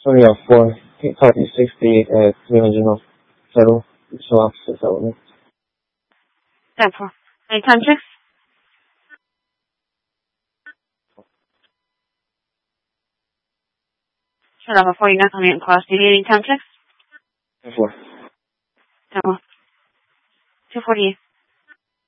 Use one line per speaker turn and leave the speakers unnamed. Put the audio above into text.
Sorry, 4, 3068 at 300 North Federal. So opposite development.
10-4. Any time checks? Shut up before you knock on the class. Do you need any time checks?
10-4.
10-4. 248.